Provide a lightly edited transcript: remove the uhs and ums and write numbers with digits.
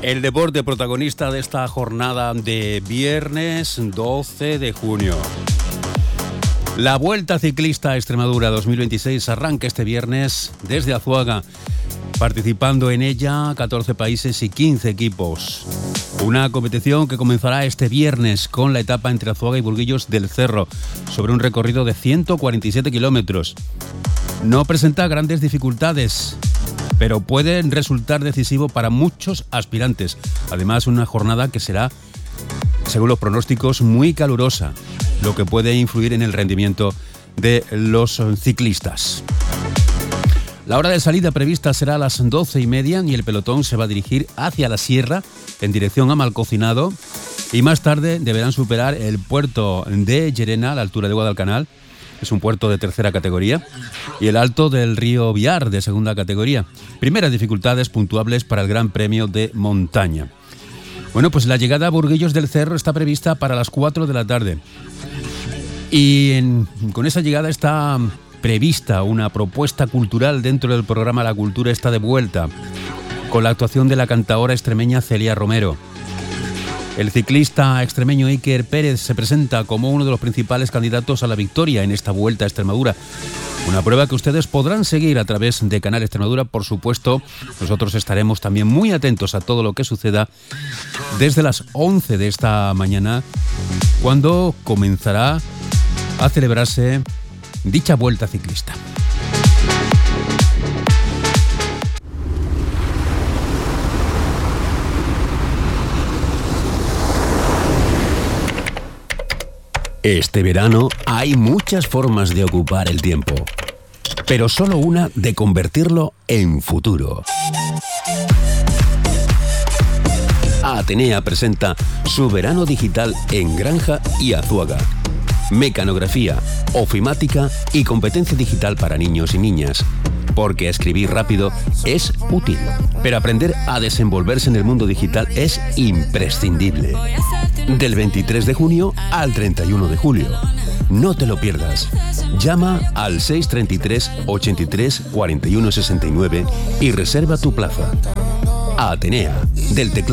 El deporte protagonista de esta jornada de viernes 12 de junio. La Vuelta Ciclista a Extremadura 2026 arranca este viernes desde Azuaga, participando en ella 14 países y 15 equipos. Una competición que comenzará este viernes con la etapa entre Azuaga y Burguillos del Cerro, sobre un recorrido de 147 kilómetros. No presenta grandes dificultades, pero puede resultar decisivo para muchos aspirantes. Además, una jornada que será, según los pronósticos, muy calurosa, lo que puede influir en el rendimiento de los ciclistas. La hora de salida prevista será a las 12:30 y el pelotón se va a dirigir hacia la sierra en dirección a Malcocinado, y más tarde deberán superar el puerto de Llerena a la altura de Guadalcanal. Es un puerto de tercera categoría, y el alto del río Biar de segunda categoría. Primeras dificultades puntuables para el Gran Premio de Montaña. Bueno, pues la llegada a Burguillos del Cerro está prevista para las 4 de la tarde. Y con esa llegada está prevista una propuesta cultural dentro del programa La Cultura está de vuelta, con la actuación de la cantaora extremeña Celia Romero. El ciclista extremeño Iker Pérez se presenta como uno de los principales candidatos a la victoria en esta Vuelta a Extremadura. Una prueba que ustedes podrán seguir a través de Canal Extremadura, por supuesto. Nosotros estaremos también muy atentos a todo lo que suceda desde las 11 de esta mañana, cuando comenzará a celebrarse dicha Vuelta Ciclista. Este verano hay muchas formas de ocupar el tiempo, pero solo una de convertirlo en futuro. Atenea presenta su verano digital en Granja y Azuaga. Mecanografía, ofimática y competencia digital para niños y niñas. Porque escribir rápido es útil, pero aprender a desenvolverse en el mundo digital es imprescindible. Del 23 de junio al 31 de julio. No te lo pierdas. Llama al 633 83 41 69 y reserva tu plaza. Atenea, del teclado